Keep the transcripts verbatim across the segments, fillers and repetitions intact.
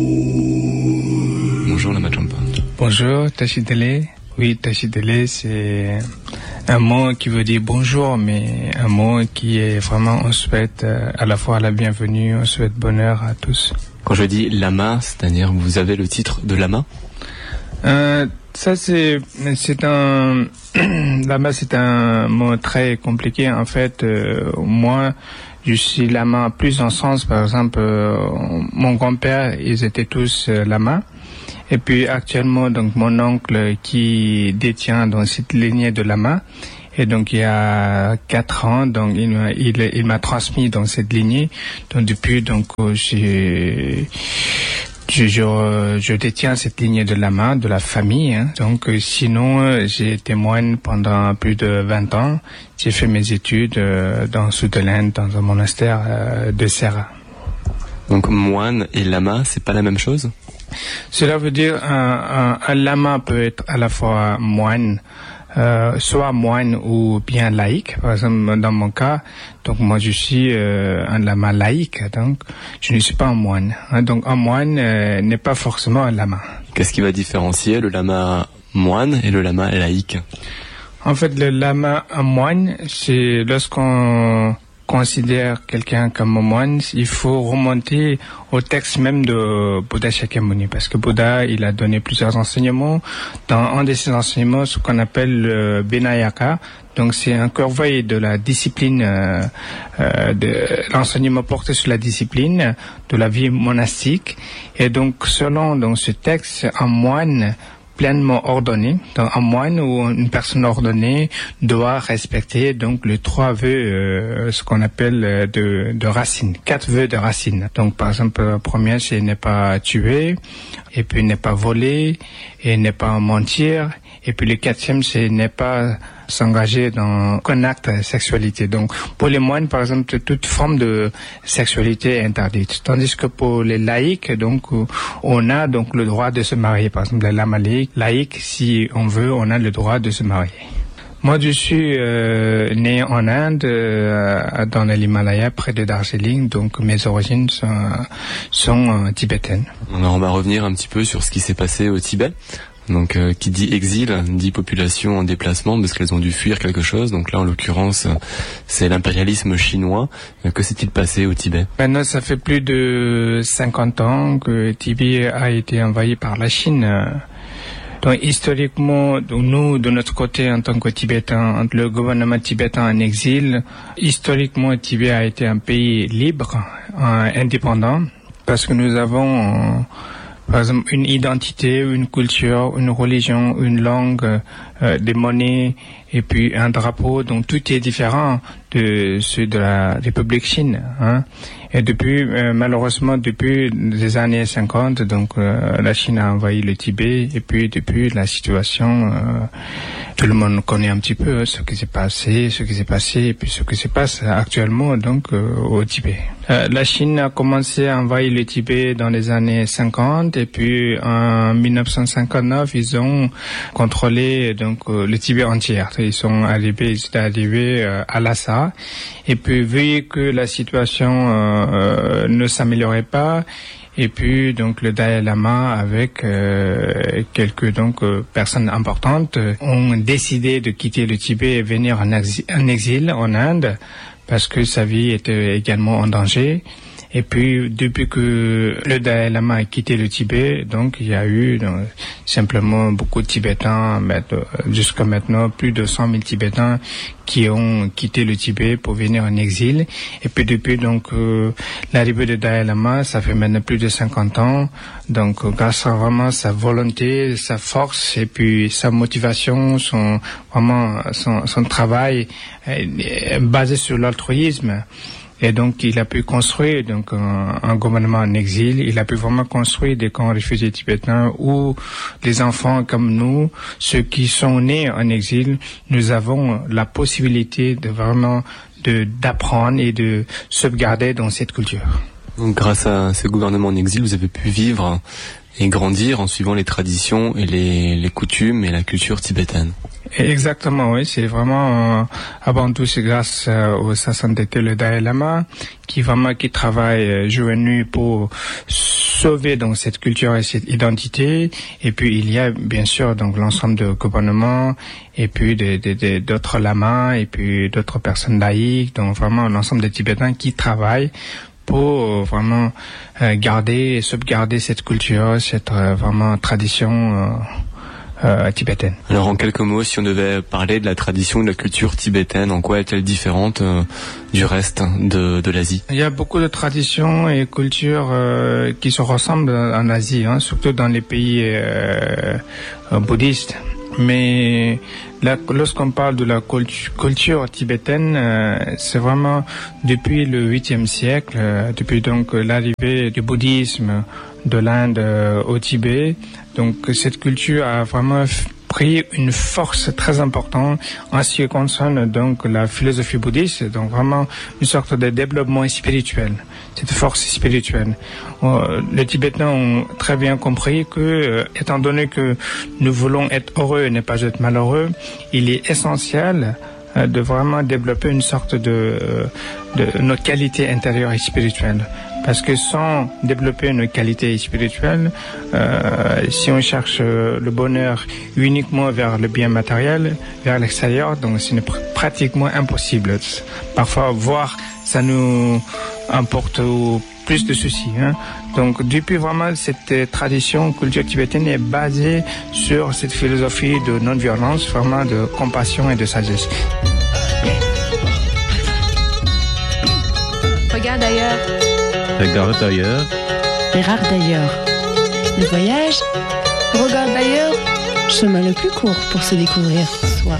Bonjour Lama Champa. Bonjour Tashidele. Oui, Tashidele, c'est un mot qui veut dire bonjour, mais un mot qui est vraiment, on souhaite à la fois la bienvenue, on souhaite bonheur à tous. Quand je dis lama, c'est-à-dire vous avez le titre de lama? euh, Ça, c'est, c'est un, lama, c'est un mot très compliqué. En fait, euh, moi, je suis lama plus dans le sens, par exemple, euh, mon grand-père, ils étaient tous euh, lama. Et puis actuellement, donc mon oncle qui détient donc cette lignée de lama. Et donc il y a quatre ans, donc il m'a, il, il m'a transmis donc cette lignée. Donc depuis, donc j'ai Je, je, je détiens cette lignée de lama, de la famille. Hein. Donc, euh, sinon, j'ai été moine pendant plus de vingt ans. J'ai fait mes études euh, dans le sud de l'Inde, dans un monastère euh, de Serra. Donc, moine et lama, c'est pas la même chose? Cela veut dire un, un, un lama peut être à la fois moine, Euh, soit moine ou bien laïque. Par exemple, dans mon cas, donc moi je suis euh, un lama laïque, donc je ne suis pas un moine. Hein, donc un moine euh, n'est pas forcément un lama. Qu'est-ce qui va différencier le lama moine et le lama laïque? En fait, le lama un moine, c'est lorsqu'on considère quelqu'un comme un moine, il faut remonter au texte même de Bouddha Shakyamuni, parce que Bouddha, il a donné plusieurs enseignements. Dans un de ces enseignements, ce qu'on appelle le Vinayaka, donc c'est un corbeil de la discipline, euh, euh, de l'enseignement porté sur la discipline de la vie monastique. Et donc, selon donc ce texte, un moine pleinement ordonné, donc un moine ou une personne ordonnée doit respecter donc les trois vœux, euh, ce qu'on appelle euh, de, de racines, quatre vœux de racines. Donc par exemple, le premier c'est ne pas tuer, et puis ne pas voler, et ne pas mentir, et puis le quatrième c'est ne pas s'engager dans un acte de sexualité. Donc pour les moines, par exemple, toute forme de sexualité est interdite. Tandis que pour les laïcs, donc on a donc le droit de se marier. Par exemple, les lamas laïcs, si on veut, on a le droit de se marier. Moi, je suis euh, né en Inde, euh, dans l'Himalaya, près de Darjeeling, donc mes origines sont, sont euh, tibétaines. Alors on va revenir un petit peu sur ce qui s'est passé au Tibet. Donc, euh, qui dit exil, dit population en déplacement, parce qu'elles ont dû fuir quelque chose. Donc là, en l'occurrence, c'est l'impérialisme chinois. Euh, que s'est-il passé au Tibet? Maintenant, ça fait plus de cinquante ans que Tibet a été envahi par la Chine. Donc, historiquement, donc, nous, de notre côté, en tant que Tibétains, le gouvernement tibétain en exil, historiquement, Tibet a été un pays libre, euh, indépendant, parce que nous avons... Euh, par exemple, une identité, une culture, une religion, une langue, euh, des monnaies et puis un drapeau. Donc tout est différent de ceux de la République Chine. Hein. Et depuis, euh, malheureusement, depuis les années cinquante, donc euh, la Chine a envahi le Tibet. Et puis depuis, la situation, euh, tout le monde connaît un petit peu ce qui s'est passé, ce qui s'est passé, et puis ce qui se passe actuellement donc euh, au Tibet. Euh, la Chine a commencé à envahir le Tibet dans les années cinquante, et puis en mille neuf cent cinquante-neuf, ils ont contrôlé donc euh, le Tibet entier. Ils sont arrivés, ils étaient arrivés euh, à Lhasa. Et puis vu que la situation euh, euh, ne s'améliorait pas, et puis donc le Dalai Lama avec euh, quelques donc euh, personnes importantes euh, ont décidé de quitter le Tibet et venir en, exi- en exil en Inde, parce que sa vie était également en danger. Et puis, depuis que le Dalai Lama a quitté le Tibet, donc il y a eu donc, simplement beaucoup de Tibétains, jusqu'à maintenant plus de cent mille Tibétains qui ont quitté le Tibet pour venir en exil. Et puis depuis donc euh, l'arrivée de Dalai Lama, ça fait maintenant plus de cinquante ans. Donc grâce à vraiment sa volonté, sa force et puis sa motivation, son vraiment son, son travail euh, basé sur l'altruisme. Et donc, il a pu construire donc un, un gouvernement en exil. Il a pu vraiment construire des camps réfugiés tibétains où les enfants comme nous, ceux qui sont nés en exil, nous avons la possibilité de vraiment de d'apprendre et de sauvegarder dans cette culture. Donc, grâce à ce gouvernement en exil, vous avez pu vivre et grandir en suivant les traditions et les, les coutumes et la culture tibétaine. Exactement, oui, c'est vraiment, euh, avant tout, c'est grâce euh, au Sasantété, le Dalai Lama, qui vraiment, qui travaille euh, jour et nuit pour sauver donc cette culture et cette identité. Et puis, il y a, bien sûr, donc, l'ensemble de gouvernements, et puis de, de, de, d'autres lamas, et puis d'autres personnes laïques, donc vraiment l'ensemble des Tibétains qui travaillent pour euh, vraiment euh, garder et sauvegarder cette culture, cette euh, vraiment tradition euh, Euh, tibétaine. Alors en quelques mots, si on devait parler de la tradition, de la culture tibétaine, en quoi est-elle différente euh, du reste de, de l'Asie? Il y a beaucoup de traditions et cultures euh, qui se ressemblent en Asie, hein, surtout dans les pays euh, bouddhistes. Mais là, lorsqu'on parle de la culture, culture tibétaine, euh, c'est vraiment depuis le huitième siècle, euh, depuis donc l'arrivée du bouddhisme de l'Inde euh, au Tibet. Donc cette culture a vraiment pris une force très importante en ce qui concerne donc la philosophie bouddhiste, donc vraiment une sorte de développement spirituel, cette force spirituelle. Euh, les Tibétains ont très bien compris que, euh, étant donné que nous voulons être heureux et ne pas être malheureux, il est essentiel euh, de vraiment développer une sorte de, euh, de notre qualité intérieure et spirituelle. Parce que sans développer une qualité spirituelle, euh, si on cherche euh, le bonheur uniquement vers le bien matériel, vers l'extérieur, donc c'est pr- pratiquement impossible. Parfois, voire, ça nous emporte plus de soucis. Hein. Donc, depuis vraiment cette tradition, culture tibétaine est basée sur cette philosophie de non-violence, vraiment de compassion et de sagesse. Regarde ailleurs. Regarde d'ailleurs. Regarde d'ailleurs. Le voyage. Regarde d'ailleurs. Chemin le plus court pour se découvrir soi.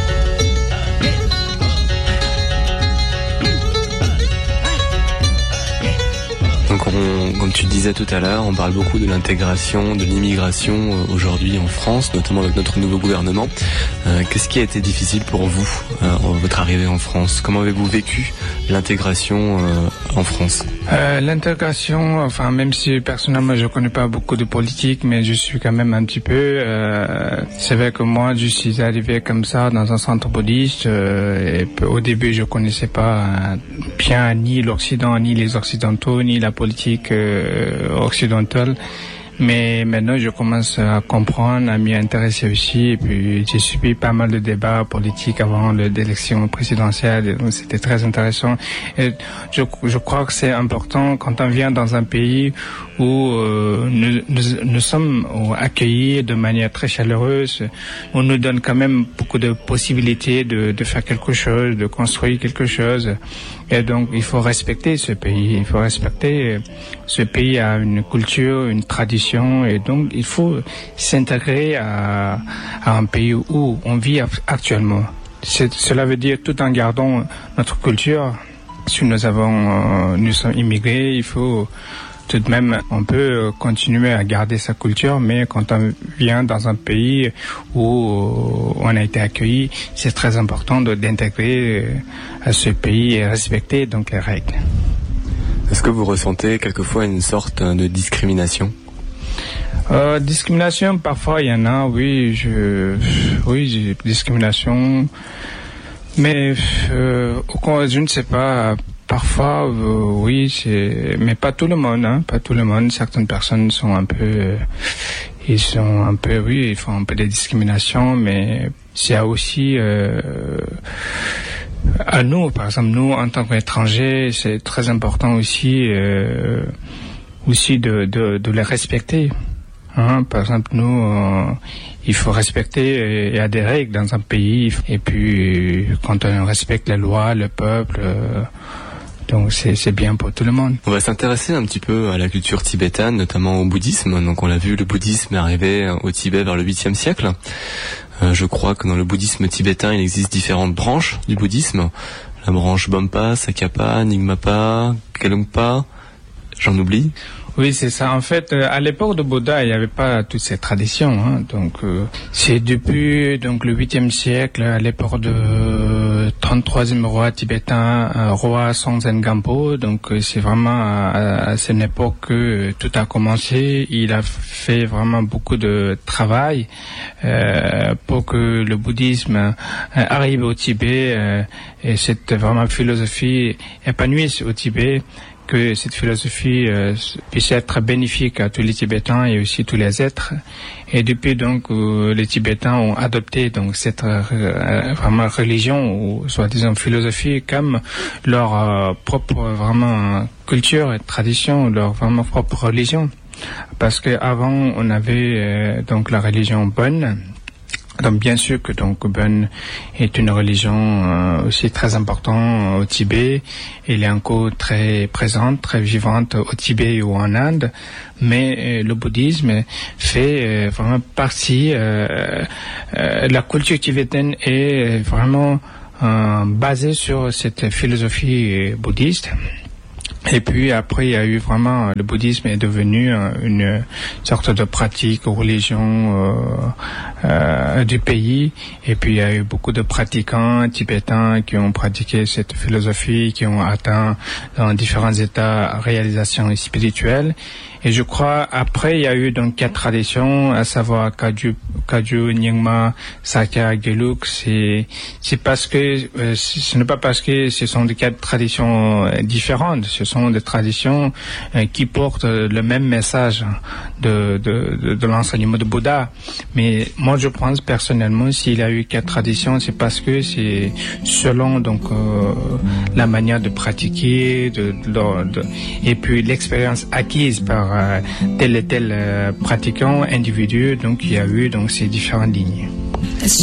Donc on, comme tu disais tout à l'heure, on parle beaucoup de l'intégration, de l'immigration euh, aujourd'hui en France, notamment avec notre nouveau gouvernement. Euh, qu'est-ce qui a été difficile pour vous, euh, votre arrivée en France? Comment avez-vous vécu l'intégration euh, en France? euh, L'intégration, enfin même si personnellement je connais pas beaucoup de politique, mais je suis quand même un petit peu. Euh, c'est vrai que moi je suis arrivé comme ça dans un centre bouddhiste. Euh, et au début je connaissais pas euh, bien ni l'Occident, ni les Occidentaux, ni la politique euh, occidentale. Mais maintenant, je commence à comprendre, à m'y intéresser aussi. Et puis, j'ai suivi pas mal de débats politiques avant l'élection présidentielle. Donc, c'était très intéressant. Et je, je crois que c'est important quand on vient dans un pays où euh, nous, nous, nous sommes accueillis de manière très chaleureuse. On nous donne quand même beaucoup de possibilités de, de faire quelque chose, de construire quelque chose. Et donc, il faut respecter ce pays. Il faut respecter ce pays a une culture, une tradition, et donc il faut s'intégrer à, à un pays où on vit actuellement. C'est, cela veut dire tout en gardant notre culture. Si nous avons, euh, nous sommes immigrés, il faut tout de même, on peut continuer à garder sa culture, mais quand on vient dans un pays où on a été accueilli, c'est très important de, d'intégrer à ce pays et respecter donc les règles. Est-ce que vous ressentez quelquefois une sorte de discrimination? Euh, discrimination, parfois il y en a, oui, je, oui, j'ai discrimination, mais euh, je ne sais pas. Parfois, euh, oui, c'est, mais pas tout le monde, hein, pas tout le monde. Certaines personnes sont un peu, euh, ils sont un peu, oui, ils font un peu de discrimination, mais c'est aussi euh, à nous, par exemple, nous en tant qu'étrangers, c'est très important aussi, euh, aussi de, de, de les respecter. Hein, par exemple, nous, euh, il faut respecter, il y a des règles dans un pays, et puis quand on respecte les lois, le peuple. Euh, Donc c'est, c'est bien pour tout le monde. On va s'intéresser un petit peu à la culture tibétaine, notamment au bouddhisme. Donc on l'a vu, le bouddhisme est arrivé au Tibet vers le huitième siècle. Euh, je crois que dans le bouddhisme tibétain, il existe différentes branches du bouddhisme. La branche Bompa, Sakapa, Nyingmapa, Gelugpa, j'en oublie. Oui, c'est ça. En fait, euh, à l'époque de Bouddha, il n'y avait pas toutes ces traditions. Hein. Donc, euh, c'est depuis donc le huitième siècle, à l'époque de euh, trente-troisième roi tibétain, euh, roi Songtsen Gampo. Donc, euh, c'est vraiment à, à cette époque que euh, tout a commencé. Il a fait vraiment beaucoup de travail euh, pour que le bouddhisme euh, arrive au Tibet euh, et cette vraiment philosophie épanouisse au Tibet, que cette philosophie euh, puisse être bénéfique à tous les Tibétains et aussi tous les êtres. Et depuis donc euh, les Tibétains ont adopté donc cette euh, vraiment religion ou soi-disant philosophie comme leur euh, propre vraiment culture et tradition, leur vraiment propre religion. Parce que avant on avait euh, donc la religion bonne. Donc bien sûr que donc Bon est une religion euh, aussi très importante au Tibet. Elle est encore très présente, très vivante au Tibet ou en Inde. Mais euh, le bouddhisme fait euh, vraiment partie. Euh, euh, la culture tibétaine est vraiment euh, basée sur cette philosophie bouddhiste. Et puis après, il y a eu vraiment, le bouddhisme est devenu euh, une sorte de pratique, religion euh, euh, du pays. Et puis il y a eu beaucoup de pratiquants tibétains qui ont pratiqué cette philosophie, qui ont atteint dans différents états réalisations spirituelles. Et je crois, après, il y a eu donc quatre traditions, à savoir Kagyu, Kagyu, Nyingma, Sakya, Gelug. C'est, c'est parce que, euh, ce n'est pas parce que ce sont des quatre traditions euh, différentes. Ce sont des traditions euh, qui portent le même message de, de, de, de l'enseignement de Bouddha. Mais moi, je pense personnellement, s'il y a eu quatre traditions, c'est parce que c'est selon donc euh, la manière de pratiquer, de, de, de, et puis l'expérience acquise par euh, tel et tel euh, pratiquant, individu. Donc il y a eu donc ces différentes lignes.